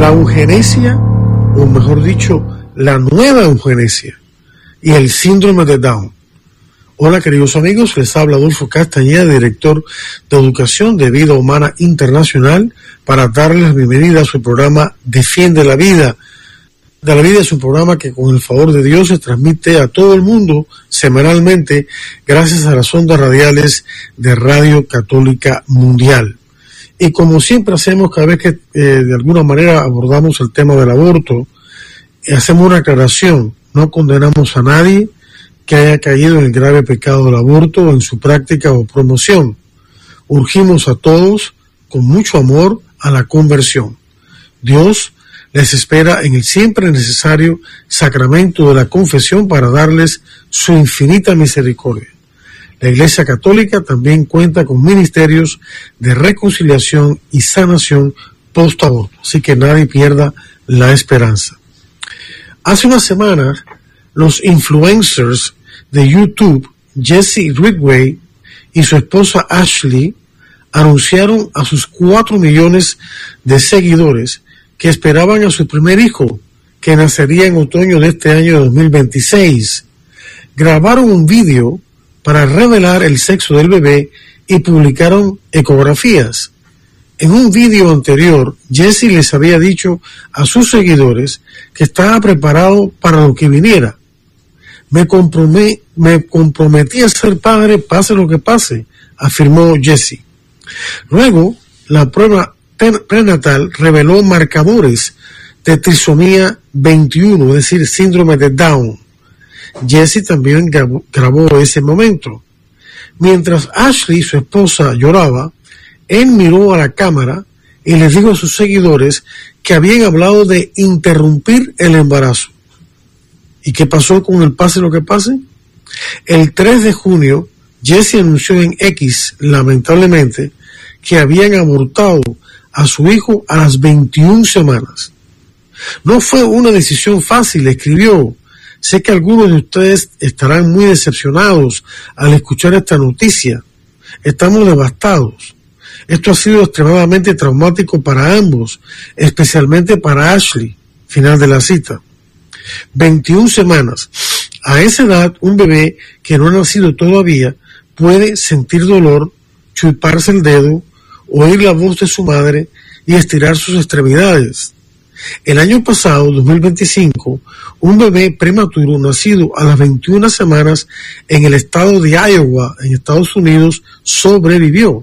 la eugenesia, o mejor dicho, la nueva eugenesia y el síndrome de Down. Hola queridos amigos, les habla Adolfo Castañeda, director de Educación de Vida Humana Internacional, para darles la bienvenida a su programa Defiende la Vida. De la Vida es un programa que con el favor de Dios se transmite a todo el mundo semanalmente gracias a las ondas radiales de Radio Católica Mundial. Y como siempre hacemos cada vez que de alguna manera abordamos el tema del aborto, hacemos una aclaración: no condenamos a nadie que haya caído en el grave pecado del aborto o en su práctica o promoción. Urgimos a todos con mucho amor a la conversión. Dios les espera en el siempre necesario sacramento de la confesión para darles su infinita misericordia. La Iglesia Católica también cuenta con ministerios de reconciliación y sanación post-aborto, así que nadie pierda la esperanza. Hace unas semanas, los influencers de YouTube, Jesse Ridgway y su esposa Ashley, anunciaron a sus 4 millones de seguidores que esperaban a su primer hijo, que nacería en otoño de este año de 2026. Grabaron un vídeo para revelar el sexo del bebé y publicaron ecografías. En un vídeo anterior, Jesse les había dicho a sus seguidores que estaba preparado para lo que viniera. Me comprometí a ser padre, pase lo que pase, afirmó Jesse. Luego, la prueba prenatal reveló marcadores de trisomía 21, es decir, síndrome de Down. Jesse también grabó ese momento. Mientras Ashley, su esposa, lloraba, él miró a la cámara y les dijo a sus seguidores que habían hablado de interrumpir el embarazo. ¿Y qué pasó con el pase lo que pase? El 3 de junio, Jesse anunció en X, lamentablemente, que habían abortado a su hijo a las 21 semanas. No fue una decisión fácil, escribió. Sé que algunos de ustedes estarán muy decepcionados al escuchar esta noticia. Estamos devastados. Esto ha sido extremadamente traumático para ambos, especialmente para Ashley. Final de la cita. 21 semanas. A esa edad, un bebé que no ha nacido todavía puede sentir dolor, chuparse el dedo, oír la voz de su madre y estirar sus extremidades. El año pasado, 2025, un bebé prematuro nacido a las 21 semanas en el estado de Iowa, en Estados Unidos, sobrevivió.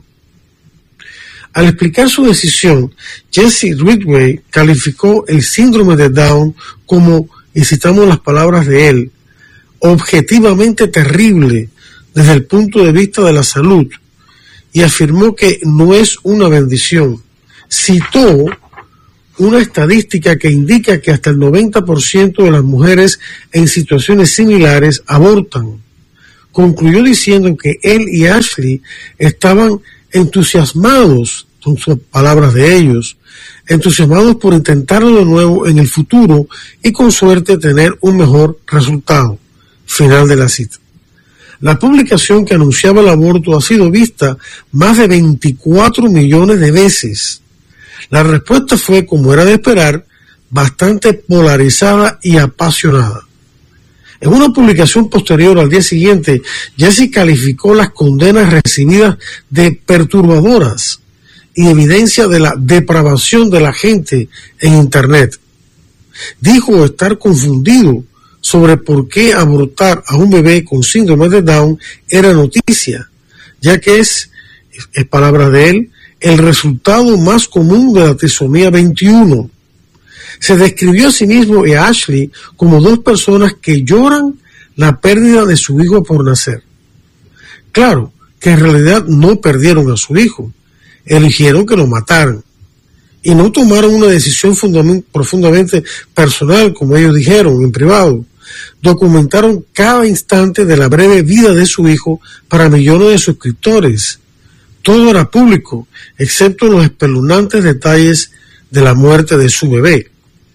Al explicar su decisión, Jesse Ridgway calificó el síndrome de Down como, y citamos las palabras de él, objetivamente terrible desde el punto de vista de la salud, y afirmó que no es una bendición. Citó una estadística que indica que hasta el 90% de las mujeres en situaciones similares abortan. Concluyó diciendo que él y Ashley estaban entusiasmados, son sus palabras de ellos, entusiasmados por intentarlo de nuevo en el futuro y con suerte tener un mejor resultado. Final de la cita. La publicación que anunciaba el aborto ha sido vista más de 24 millones de veces. La respuesta fue, como era de esperar, bastante polarizada y apasionada. En una publicación posterior al día siguiente, Jesse calificó las condenas recibidas de perturbadoras y evidencia de la depravación de la gente en Internet. Dijo estar confundido sobre por qué abortar a un bebé con síndrome de Down era noticia, ya que es palabras de él, el resultado más común de la trisomía 21. Se describió a sí mismo y a Ashley como dos personas que lloran la pérdida de su hijo por nacer. Claro que en realidad no perdieron a su hijo, eligieron que lo mataran y no tomaron una decisión profundamente personal, como ellos dijeron en privado. Documentaron cada instante de la breve vida de su hijo para millones de suscriptores. Todo era público, excepto los espeluznantes detalles de la muerte de su bebé.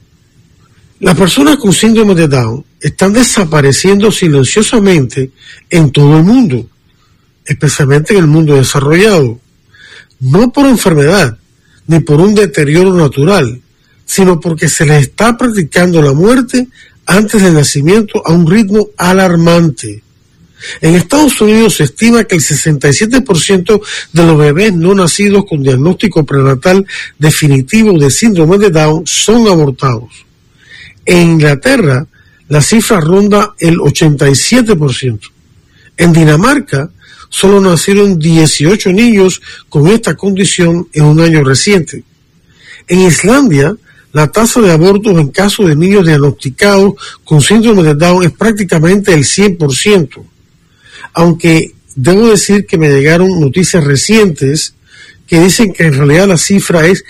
Las personas con síndrome de Down están desapareciendo silenciosamente en todo el mundo, especialmente en el mundo desarrollado. No por enfermedad, ni por un deterioro natural, sino porque se les está practicando la muerte antes del nacimiento a un ritmo alarmante. En Estados Unidos se estima que el 67% de los bebés no nacidos con diagnóstico prenatal definitivo de síndrome de Down son abortados. En Inglaterra, la cifra ronda el 87%. En Dinamarca, solo nacieron 18 niños con esta condición en un año reciente. En Islandia, la tasa de abortos en caso de niños diagnosticados con síndrome de Down es prácticamente el 100%. Aunque debo decir que me llegaron noticias recientes que dicen que en realidad la cifra es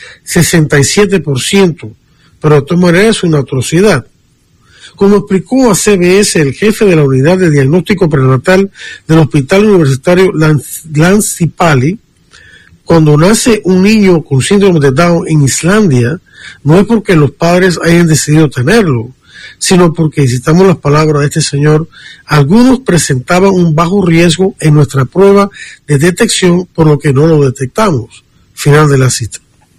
67%, pero de todas maneras es una atrocidad. Como explicó a CBS el jefe de la unidad de diagnóstico prenatal del Hospital Universitario Länsipalu, cuando nace un niño con síndrome de Down en Islandia, no es porque los padres hayan decidido tenerlo, sino porque, citamos las palabras de este señor, algunos presentaban un bajo riesgo en nuestra prueba de detección, por lo que no lo detectamos. Final de la cita.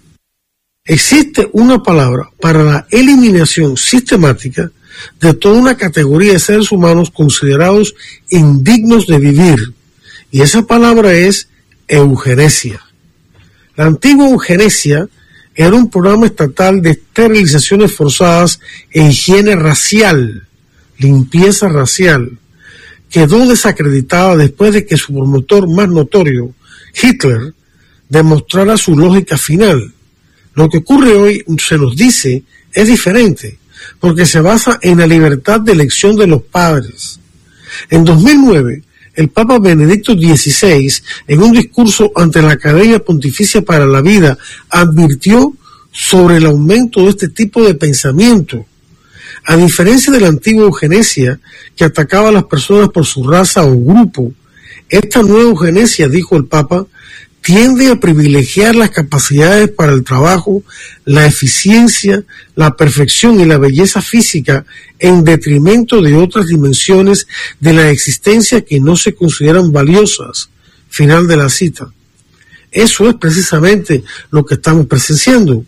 Existe una palabra para la eliminación sistemática de toda una categoría de seres humanos considerados indignos de vivir, y esa palabra es eugenesia. La antigua eugenesia era un programa estatal de esterilizaciones forzadas e higiene racial, limpieza racial. Quedó desacreditada después de que su promotor más notorio, Hitler, demostrara su lógica final. Lo que ocurre hoy, se nos dice, es diferente, porque se basa en la libertad de elección de los padres. En 2009, el Papa Benedicto XVI, en un discurso ante la Academia Pontificia para la Vida, advirtió sobre el aumento de este tipo de pensamiento. A diferencia de la antigua eugenesia, que atacaba a las personas por su raza o grupo, esta nueva eugenesia, dijo el Papa, tiende a privilegiar las capacidades para el trabajo, la eficiencia, la perfección y la belleza física en detrimento de otras dimensiones de la existencia que no se consideran valiosas. Final de la cita. Eso es precisamente lo que estamos presenciando.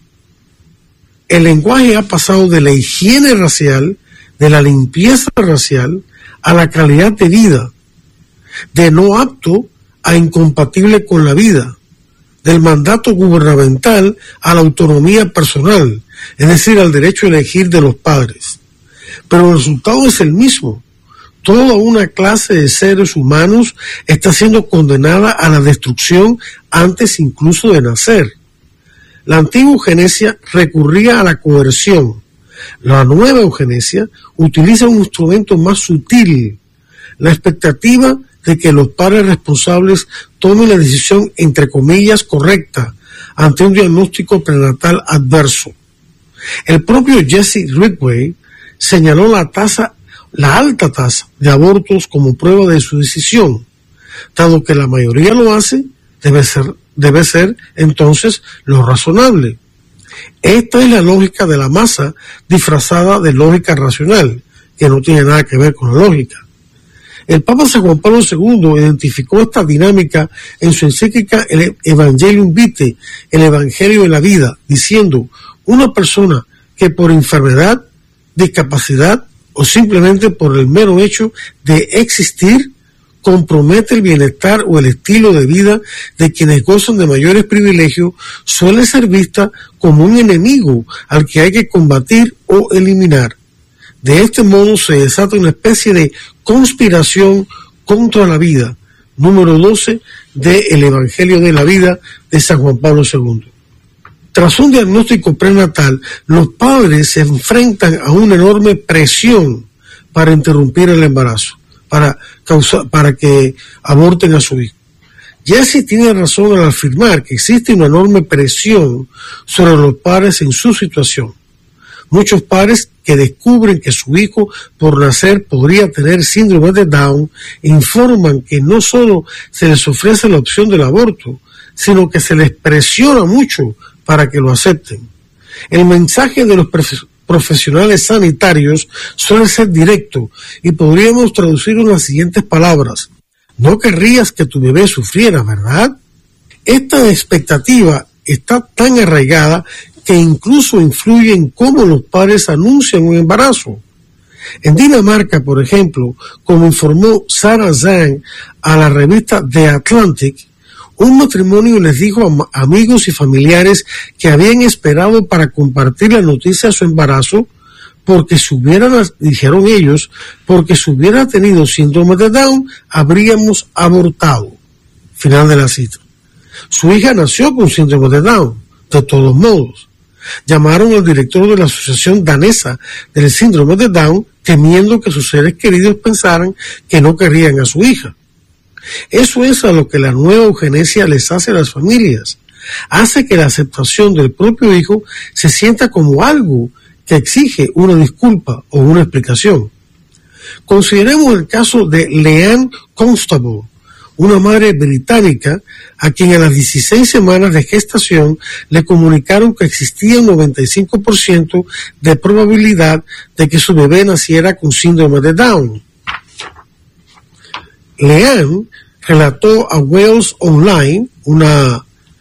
El lenguaje ha pasado de la higiene racial, de la limpieza racial, a la calidad de vida, de no apto a incompatible con la vida, del mandato gubernamental a la autonomía personal, es decir, al derecho a elegir de los padres. Pero el resultado es el mismo. Toda una clase de seres humanos está siendo condenada a la destrucción antes incluso de nacer. La antigua eugenesia recurría a la coerción. La nueva eugenesia utiliza un instrumento más sutil, la expectativa de que los padres responsables tomen la decisión, entre comillas, correcta ante un diagnóstico prenatal adverso. El propio Jesse Ridgway señaló la alta tasa de abortos como prueba de su decisión. Dado que la mayoría lo hace, debe ser entonces lo razonable. Esta es la lógica de la masa disfrazada de lógica racional, que no tiene nada que ver con la lógica. El Papa San Juan Pablo II identificó esta dinámica en su encíclica el Evangelium Vitae, el Evangelio de la Vida, diciendo: una persona que por enfermedad, discapacidad o simplemente por el mero hecho de existir compromete el bienestar o el estilo de vida de quienes gozan de mayores privilegios, suele ser vista como un enemigo al que hay que combatir o eliminar. De este modo se desata una especie de conspiración contra la vida, número 12 del Evangelio de la Vida de San Juan Pablo II. Tras un diagnóstico prenatal, los padres se enfrentan a una enorme presión para interrumpir el embarazo, para que aborten a su hijo. Jesse tiene razón al afirmar que existe una enorme presión sobre los padres en su situación. Muchos padres que descubren que su hijo por nacer podría tener síndrome de Down informan que no solo se les ofrece la opción del aborto, sino que se les presiona mucho para que lo acepten. El mensaje de los profesionales sanitarios suele ser directo y podríamos traducir en las siguientes palabras: no querrías que tu bebé sufriera, ¿verdad? Esta expectativa está tan arraigada que incluso influye en cómo los padres anuncian un embarazo. En Dinamarca, por ejemplo, como informó Sarah Zhang a la revista The Atlantic, un matrimonio les dijo a amigos y familiares que habían esperado para compartir la noticia de su embarazo dijeron ellos, porque si hubiera tenido síndrome de Down, habríamos abortado. Final de la cita. Su hija nació con síndrome de Down, de todos modos. Llamaron al director de la Asociación Danesa del Síndrome de Down, temiendo que sus seres queridos pensaran que no querían a su hija. Eso es a lo que la nueva eugenesia les hace a las familias. Hace que la aceptación del propio hijo se sienta como algo que exige una disculpa o una explicación. Consideremos el caso de Leanne Constable, una madre británica a quien a las 16 semanas de gestación le comunicaron que existía un 95% de probabilidad de que su bebé naciera con síndrome de Down. Leanne relató a Wales Online, una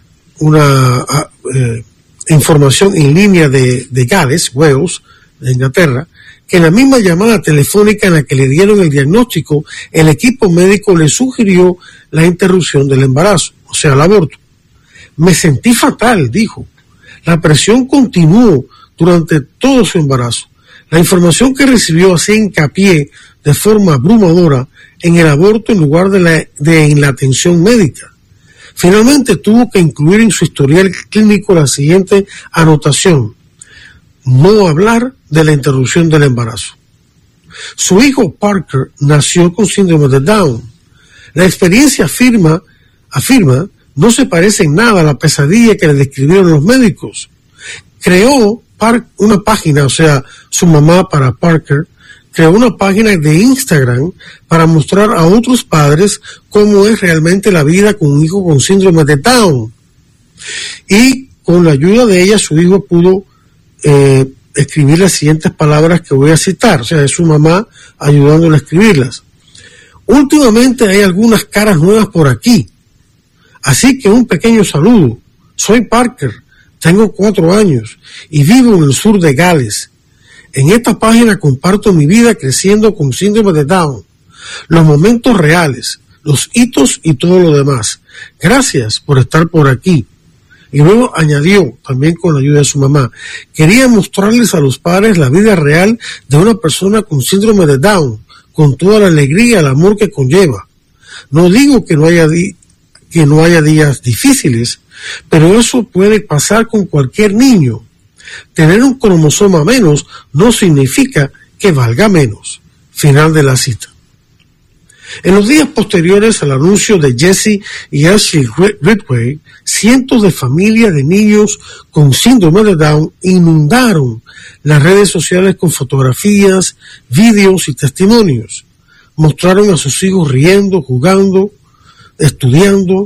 información en línea de Gales, Wales, de Inglaterra, que en la misma llamada telefónica en la que le dieron el diagnóstico, el equipo médico le sugirió la interrupción del embarazo, o sea, el aborto. Me sentí fatal, dijo. La presión continuó durante todo su embarazo. La información que recibió hacía hincapié de forma abrumadora en el aborto en lugar en la atención médica. Finalmente tuvo que incluir en su historial clínico la siguiente anotación: no hablar de la interrupción del embarazo. Su hijo Parker nació con síndrome de Down. La experiencia afirma no se parece en nada a la pesadilla que le describieron los médicos. Creó una página, o sea, su mamá para Parker, creó una página de Instagram para mostrar a otros padres cómo es realmente la vida con un hijo con síndrome de Down. Y con la ayuda de ella, su hijo pudo escribir las siguientes palabras que voy a citar, o sea, es su mamá ayudándole a escribirlas. Últimamente hay algunas caras nuevas por aquí, así que un pequeño saludo. Soy Parker, tengo 4 años y vivo en el sur de Gales. En esta página comparto mi vida creciendo con síndrome de Down, los momentos reales, los hitos y todo lo demás. Gracias por estar por aquí. Y luego añadió, también con la ayuda de su mamá, quería mostrarles a los padres la vida real de una persona con síndrome de Down, con toda la alegría y el amor que conlleva. No digo que no haya días difíciles, pero eso puede pasar con cualquier niño. Tener un cromosoma menos no significa que valga menos. Final de la cita. En los días posteriores al anuncio de Jesse y Ashley Ridgway, cientos de familias de niños con síndrome de Down inundaron las redes sociales con fotografías, vídeos y testimonios. Mostraron a sus hijos riendo, jugando, estudiando,